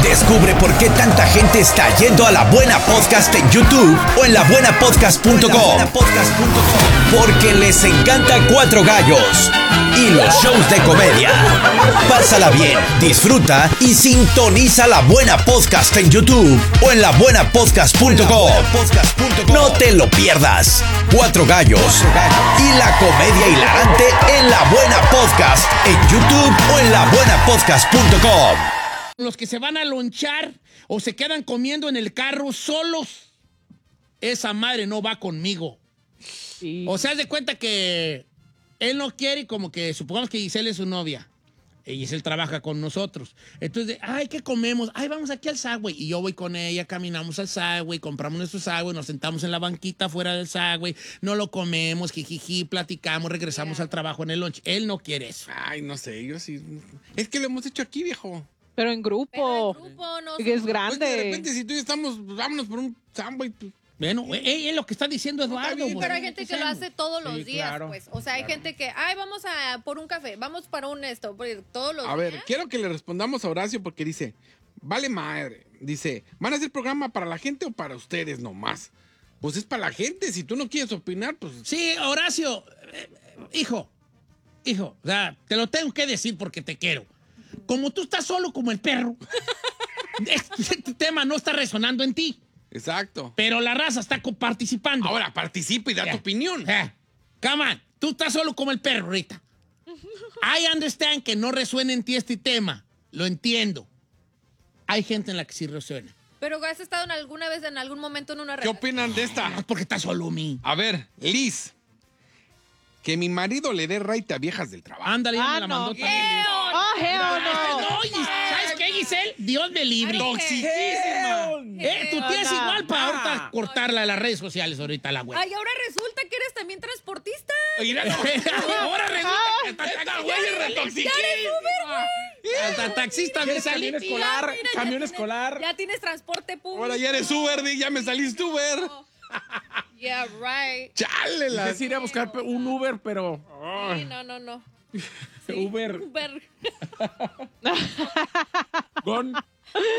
Descubre por qué tanta gente está yendo a La Buena Podcast en YouTube o en labuenapodcast.com. Porque les encanta Cuatro Gallos y los shows de comedia. Pásala bien, disfruta y sintoniza La Buena Podcast en YouTube o en labuenapodcast.com. No te lo pierdas. Cuatro Gallos y la comedia hilarante en La Buena Podcast en YouTube o en labuenapodcast.com. Los que se van a lonchar o se quedan comiendo en el carro solos, esa madre no va conmigo. Sí. O sea, haz de cuenta que él no quiere y como que supongamos que Giselle es su novia. Y Giselle trabaja con nosotros. Entonces, ay, ¿qué comemos? Ay, vamos aquí al Subway. Y yo voy con ella, caminamos al Subway, compramos nuestro Subway, nos sentamos en la banquita fuera del Subway, no lo comemos, jijiji, platicamos, regresamos al trabajo en el lunch. Él no quiere eso. Ay, no sé, yo sí. Es que lo hemos hecho aquí, viejo. Pero en grupo. No que es grande. Pues de repente, si tú y yo estamos, vámonos por un Subway. Bueno, es lo que está diciendo Eduardo. Pero hay gente que lo hace todos los días, claro, pues. O sea, hay gente que, ay, vamos a por un café, vamos para un esto, todos los días. A ver, quiero que le respondamos a Horacio porque dice, vale madre, dice, ¿van a hacer programa para la gente o para ustedes nomás? Pues es para la gente, si tú no quieres opinar, pues... Sí, Horacio, hijo, o sea, te lo tengo que decir porque te quiero. Como tú estás solo como el perro, este tema no está resonando en ti. Exacto. Pero la raza está participando. Ahora, participa y da tu opinión. Come on, tú estás solo como el perro ahorita. I understand que no resuena en ti este tema. Lo entiendo. Hay gente en la que sí resuena. Pero has estado alguna vez, en algún momento en una ¿Qué relación. opinan de esta? No, porque estás solo mí. A ver, Liz. Que mi marido le dé raite a viejas del trabajo. Ándale, ya me la mandó también. ¡Oh, hell no! No, ¿sabes qué, Giselle? Dios me libre. ¡Toxiquísima! Tú tienes igual para ahorita cortarla de las redes sociales ahorita la web. Ay, ahora resulta que eres también transportista. Mira, ahora resulta que esta güey es retoxiquísima. Hasta taxista me salí. Camión escolar. Ya tienes transporte público. Ahora ya eres Uber, ya me saliste Uber. Yeah, right. Chale, la... Es ir a buscar un Uber, pero... Sí, no. Sí, Uber. Con... No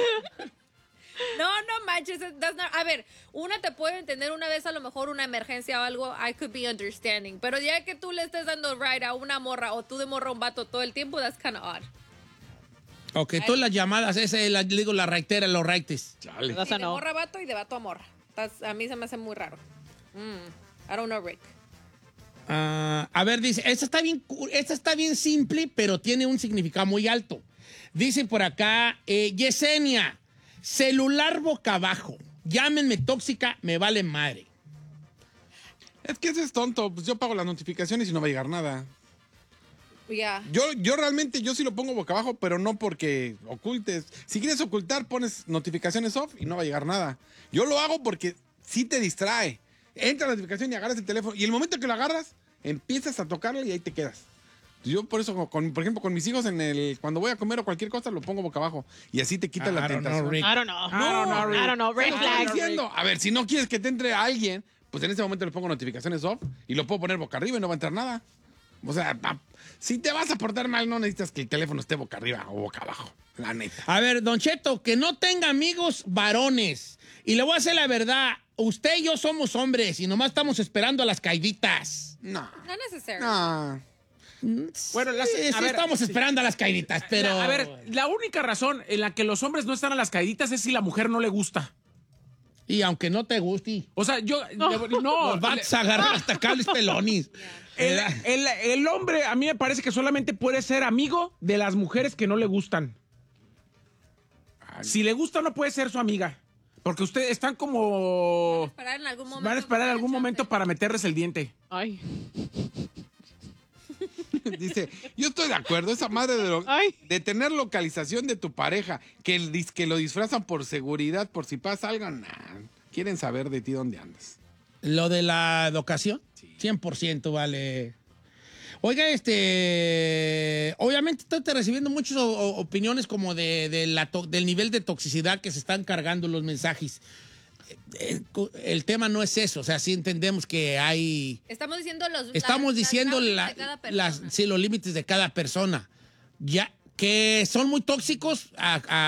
manches. A ver, una te puede entender una vez, a lo mejor una emergencia o algo, I could be understanding. Pero ya que tú le estés dando ride a una morra o tú de morra a un vato todo el tiempo, that's kind of odd. Ok, todas las llamadas, digo la raitera, los raites. Chale. Sí, de morra a vato y de vato a morra. A mí se me hace muy raro. I don't know, Rick. A ver, dice, esta está bien simple, pero tiene un significado muy alto. Dice por acá, Yesenia, celular boca abajo. Llámenme tóxica, me vale madre. Es que eso es tonto. Pues yo pago las notificaciones y no va a llegar nada. Yeah. Yo realmente, yo sí lo pongo boca abajo, pero no porque ocultes. Si quieres ocultar, pones notificaciones off y no va a llegar nada. Yo lo hago porque sí te distrae. Entra la notificación y agarras el teléfono. Y el momento que lo agarras, empiezas a tocarlo y ahí te quedas. Yo por eso, por ejemplo, con mis hijos, cuando voy a comer o cualquier cosa, lo pongo boca abajo. Y así te quita la tentación. I don't know. Red flag. A ver, si no quieres que te entre alguien, pues en ese momento le pongo notificaciones off y lo puedo poner boca arriba y no va a entrar nada. O sea, si te vas a portar mal, no necesitas que el teléfono esté boca arriba o boca abajo. La neta. A ver, Don Cheto, que no tenga amigos varones. Y le voy a hacer la verdad. Usted y yo somos hombres y nomás estamos esperando a las caiditas. No. Not necessary. No. Bueno, estamos esperando a las caiditas, pero... A ver, la única razón en la que los hombres no están a las caíditas es si la mujer no le gusta. Y aunque no te guste... O sea, no. Los vas a agarrar hasta cables pelonis. El hombre, a mí me parece que solamente puede ser amigo de las mujeres que no le gustan. Si le gusta, no puede ser su amiga. Porque ustedes están como... Van a esperar en algún momento. Para meterles el diente. Ay. Dice, yo estoy de acuerdo, esa madre de tener localización de tu pareja, que lo disfrazan por seguridad, por si pasa algo, quieren saber de ti dónde andas. ¿Lo de la educación? Sí. 100% vale. Oiga, obviamente estoy recibiendo muchas opiniones como del nivel de toxicidad que se están cargando los mensajes. El tema no es eso, o sea, sí entendemos que hay... Estamos diciendo los límites de cada persona. Ya, que son muy tóxicos